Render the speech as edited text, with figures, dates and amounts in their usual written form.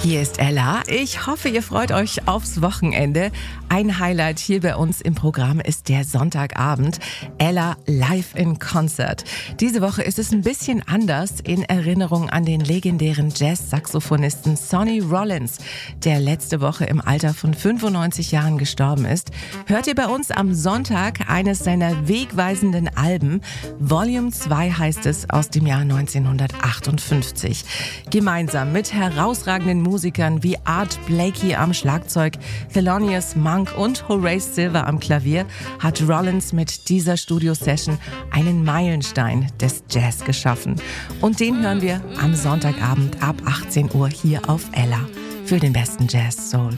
Hier ist Ella. Ich hoffe, ihr freut euch aufs Wochenende. Ein Highlight hier bei uns im Programm ist der Sonntagabend. Ella live in Concert. Diese Woche ist es ein bisschen anders in Erinnerung an den legendären Jazz-Saxophonisten Sonny Rollins, der letzte Woche im Alter von 95 Jahren gestorben ist. Hört ihr bei uns am Sonntag eines seiner wegweisenden Alben. Volume 2 heißt es, aus dem Jahr 1958. Gemeinsam mit herausragenden Musikern wie Art Blakey am Schlagzeug, Thelonious Monk und Horace Silver am Klavier hat Rollins mit dieser Studio-Session einen Meilenstein des Jazz geschaffen. Und den hören wir am Sonntagabend ab 18 Uhr hier auf Ella für den besten Jazz Soul.